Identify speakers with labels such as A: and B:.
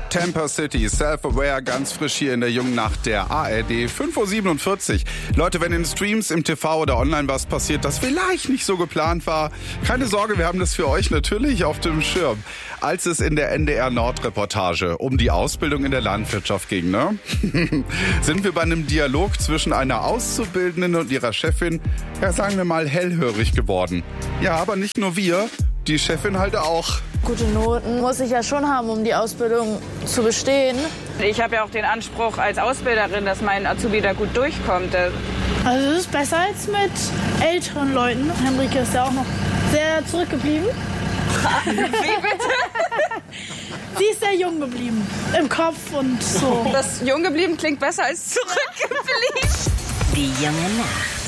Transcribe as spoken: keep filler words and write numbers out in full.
A: Tampa City, Self-Aware, ganz frisch hier in der jungen Nacht der A R D, fünf Uhr siebenundvierzig. Leute, wenn in Streams, im T V oder online was passiert, das vielleicht nicht so geplant war, keine Sorge, wir haben das für euch natürlich auf dem Schirm. Als es in der N D R-Nord-Reportage um die Ausbildung in der Landwirtschaft ging, ne? sind wir bei einem Dialog zwischen einer Auszubildenden und ihrer Chefin, ja, sagen wir mal, hellhörig geworden. Ja, aber nicht nur wir, die Chefin halt auch.
B: Gute Noten muss ich ja schon haben, um die Ausbildung zu bestehen.
C: Ich habe ja auch den Anspruch als Ausbilderin, dass mein Azubi da gut durchkommt.
D: Also es ist besser als mit älteren Leuten. Henrike ist ja auch noch sehr zurückgeblieben.
C: Wie bitte?
D: Sie ist sehr jung geblieben, im Kopf und so.
C: Das jung geblieben klingt besser als zurückgeblieben.
E: Die junge Nacht.